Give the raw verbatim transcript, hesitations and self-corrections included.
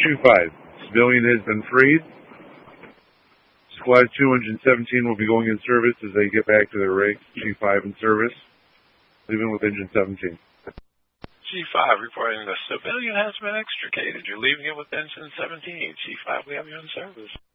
G five, civilian has been freed. Squad two, Engine seventeen will be going in service as they get back to their rigs. G five in service, leaving with Engine seventeen. G five reporting the civilian has been extricated. You're leaving it with Engine seventeen. G five, we have you in service.